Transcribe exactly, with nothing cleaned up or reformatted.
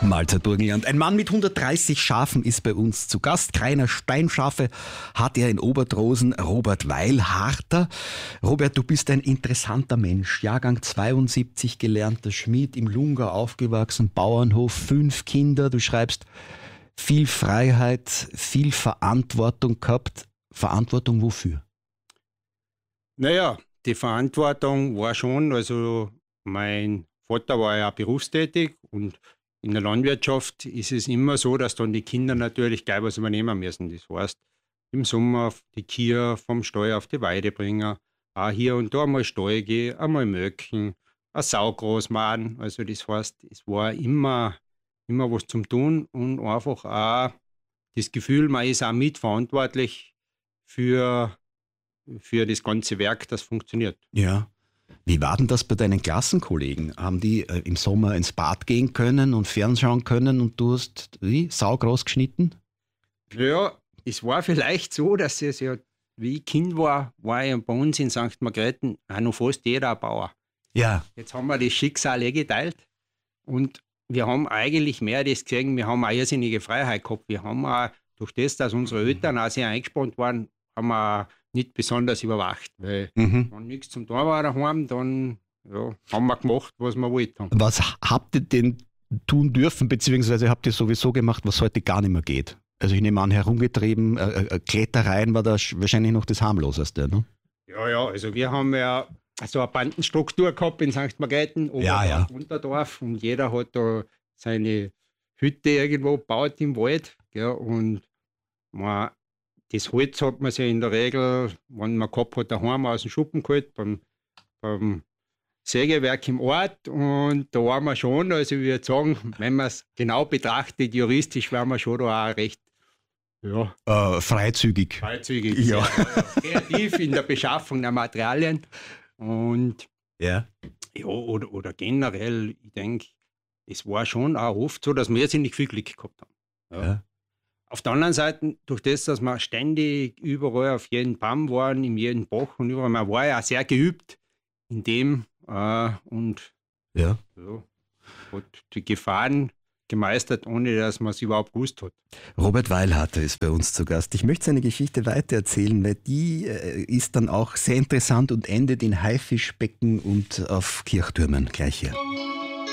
Mahlzeit Burgenland. Ein Mann mit hundertdreißig Schafen ist bei uns zu Gast. Keiner Steinschafe hat er in Obertrosen, Robert Weilharter. Robert, du bist ein interessanter Mensch. Jahrgang zweiundsiebzig, gelernter Schmied, im Lungau aufgewachsen, Bauernhof, fünf Kinder. Du schreibst, viel Freiheit, viel Verantwortung gehabt. Verantwortung wofür? Naja, die Verantwortung war schon, also mein Vater war ja berufstätig und in der Landwirtschaft ist es immer so, dass dann die Kinder natürlich gleich was übernehmen müssen. Das heißt, im Sommer die Kühe vom Stall auf die Weide bringen, auch hier und da mal Stall gehen, einmal melken, eine Sau groß machen. Also das heißt, es war immer, immer was zum Tun und einfach auch das Gefühl, man ist auch mitverantwortlich für, für das ganze Werk, das funktioniert. Ja. Wie war denn das bei deinen Klassenkollegen? Haben die äh, im Sommer ins Bad gehen können und fernschauen können und du hast wie saugroß geschnitten? Ja, es war vielleicht so, dass es ja, wie ich Kind war, war ja bei uns in Sankt Margrethen auch noch fast jeder ein Bauer. Ja. Jetzt haben wir das Schicksal eh geteilt und wir haben eigentlich mehr das gesehen, wir haben eine irrsinnige Freiheit gehabt. Wir haben auch, durch das, dass unsere Eltern auch sehr eingespannt waren, haben wir nicht besonders überwacht, weil Mhm. wenn nichts zum Tun war daheim, dann ja, haben wir gemacht, was wir wollten. Was habt ihr denn tun dürfen, beziehungsweise habt ihr sowieso gemacht, was heute gar nicht mehr geht? Also ich nehme an, herumgetrieben, äh, äh, Klettereien war da sch- wahrscheinlich noch das harmloseste, ne? Ja, ja, also wir haben ja so eine Bandenstruktur gehabt in Sankt Margrethen, Ja, ja. Unterdorf, und jeder hat da seine Hütte irgendwo gebaut im Wald. Ja, und man, das Holz hat man sich in der Regel, wenn man gehabt hat, daheim aus dem Schuppen geholt, beim, beim Sägewerk im Ort. Und da waren wir schon, also ich würde sagen, wenn man es genau betrachtet, juristisch waren wir schon da auch recht ja, Äh, freizügig. freizügig, Ja. sehr kreativ in der Beschaffung der Materialien. Und Ja. ja, oder, oder generell, ich denke, es war schon auch oft so, dass wir irrsinnig viel Glück gehabt haben. Ja. Ja. Auf der anderen Seite, durch das, dass wir ständig überall auf jeden Baum waren, in jedem Bach und überall, man war ja auch sehr geübt in dem äh, und Ja. ja, hat die Gefahren gemeistert, ohne dass man es überhaupt gewusst hat. Robert Weilharter ist bei uns zu Gast. Ich möchte seine Geschichte weitererzählen, weil die äh, ist dann auch sehr interessant und endet in Haifischbecken und auf Kirchtürmen. Gleich hier.